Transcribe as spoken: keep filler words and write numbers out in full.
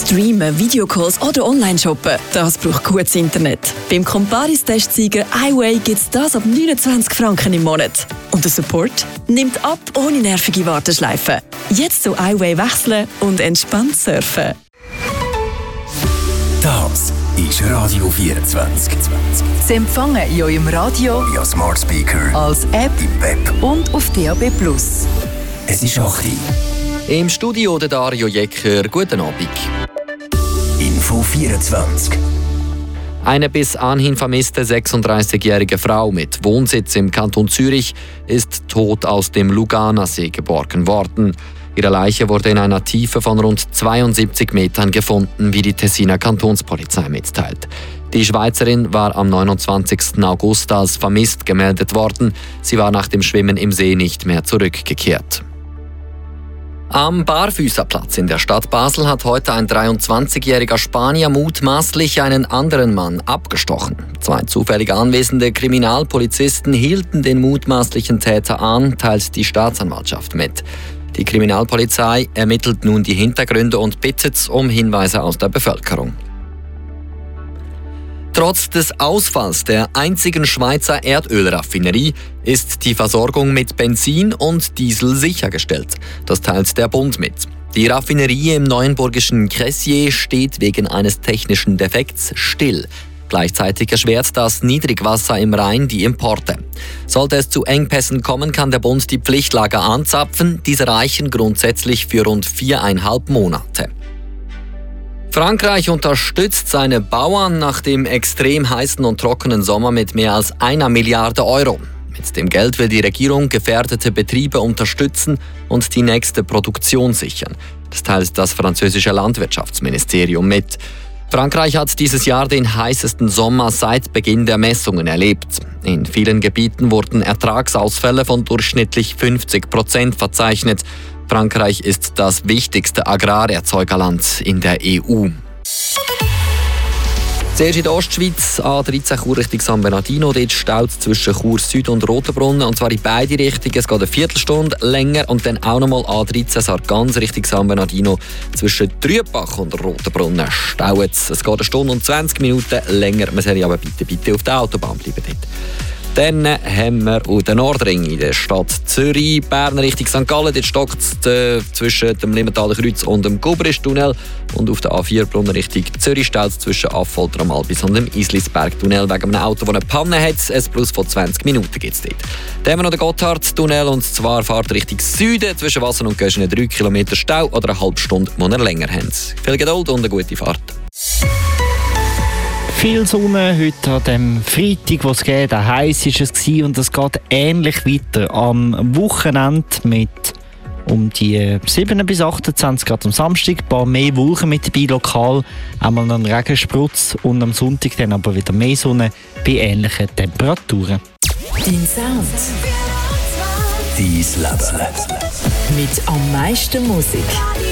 Streamen, Videocalls oder Online-Shoppen, das braucht gutes Internet. Beim Comparis-Testsieger iWay gibt es das ab neunundzwanzig Franken im Monat. Und der Support nimmt ab ohne nervige Warteschleifen. Jetzt zu iWay wechseln und entspannt surfen. Das ist Radio vierundzwanzig. Sie empfangen in eurem Radio, via Smart Speaker, als App im Web und auf D A B plus. Es ist acht Uhr. Im Studio der Dario Jecker. Guten Abend. Info vierundzwanzig. Eine bis anhin vermisste sechsunddreißigjährige Frau mit Wohnsitz im Kanton Zürich ist tot aus dem Luganasee geborgen worden. Ihre Leiche wurde in einer Tiefe von rund zweiundsiebzig Metern gefunden, wie die Tessiner Kantonspolizei mitteilt. Die Schweizerin war am neunundzwanzigsten August als vermisst gemeldet worden. Sie war nach dem Schwimmen im See nicht mehr zurückgekehrt. Am Barfüßerplatz in der Stadt Basel hat heute ein dreiundzwanzigjähriger Spanier mutmaßlich einen anderen Mann abgestochen. Zwei zufällig anwesende Kriminalpolizisten hielten den mutmaßlichen Täter an, teilt die Staatsanwaltschaft mit. Die Kriminalpolizei ermittelt nun die Hintergründe und bittet um Hinweise aus der Bevölkerung. Trotz des Ausfalls der einzigen Schweizer Erdölraffinerie ist die Versorgung mit Benzin und Diesel sichergestellt. Das teilt der Bund mit. Die Raffinerie im neuenburgischen Cressier steht wegen eines technischen Defekts still. Gleichzeitig erschwert das Niedrigwasser im Rhein die Importe. Sollte es zu Engpässen kommen, kann der Bund die Pflichtlager anzapfen. Diese reichen grundsätzlich für rund viereinhalb Monate. Frankreich unterstützt seine Bauern nach dem extrem heißen und trockenen Sommer mit mehr als einer Milliarde Euro. Mit dem Geld will die Regierung gefährdete Betriebe unterstützen und die nächste Produktion sichern. Das teilt das französische Landwirtschaftsministerium mit. Frankreich hat dieses Jahr den heißesten Sommer seit Beginn der Messungen erlebt. In vielen Gebieten wurden Ertragsausfälle von durchschnittlich fünfzig Prozent verzeichnet. Frankreich ist das wichtigste Agrarerzeugerland in der E U. Zuerst in der Ostschweiz, A dreizehn Chur Richtung San Bernardino, dort staut es zwischen Chur Süd und Rotenbrunnen, und zwar in beide Richtungen. Es geht eine Viertelstunde länger, und dann auch nochmal A dreizehn Sargans Richtung San Bernardino zwischen Trübach und Rotenbrunnen staut es. Es geht eine Stunde und zwanzig Minuten länger. Man soll aber bitte, bitte auf der Autobahn bleiben dort. Dann haben wir auch den Nordring in der Stadt Zürich, Bern Richtung Sankt Gallen. Dort stockt es äh, zwischen dem Limmentaler Kreuz und dem Gubrisch-Tunnel. Und auf der A vier Brunnen Richtung Zürich staut es zwischen Affolter am Albis und dem Islisberg-Tunnel wegen einem Auto, das eine Panne hat. Ein Plus von zwanzig Minuten gibt es dort. Dann haben wir noch den Gotthard-Tunnel, und zwar fahrt Richtung Süden zwischen Wasser und Göschen drei Kilometer Stau oder eine halbe Stunde, wo ihr länger habt. Viel Geduld und eine gute Fahrt. Viel Sonne heute an dem Freitag, wo es geht. Heiß war es gewesen, und es geht ähnlich weiter am Wochenende mit um die sieben bis achtundzwanzig Grad am Samstag. Ein paar mehr Wolken mit dabei, lokal einmal einen Regensprutz, und am Sonntag dann aber wieder mehr Sonne bei ähnlichen Temperaturen. Dein Sound. Dein Leben. Mit am meisten Musik.